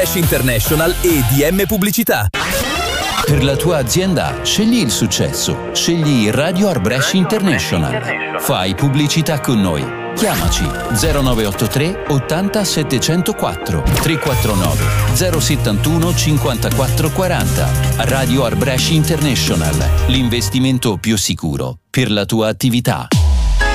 Arbresh International e DM Pubblicità. Per la tua azienda, scegli il successo. Scegli Radio Arbresh International. Fai pubblicità con noi. Chiamaci 0983 80 704 349 071 54 40. Radio Arbresh International, l'investimento più sicuro per la tua attività.